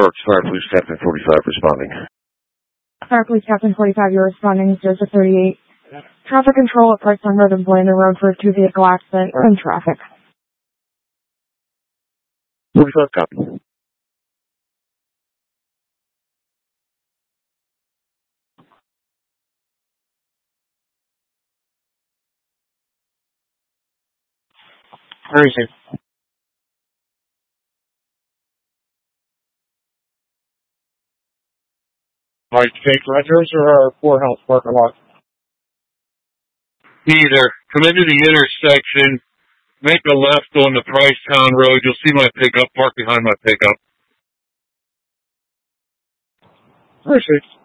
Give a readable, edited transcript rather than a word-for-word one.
Parks Fire Police Captain 45 responding. Fire Police Captain 45, you're responding 038. Traffic control at Parkstown Road and Blaine Road for a two-vehicle accident in traffic. 45 copy. Where is it? Like Jake Renters or our Poorhouse parking lot? Either. Come into the intersection, make a left on the Pricetown Road. You'll see my pickup, park behind my pickup. 36.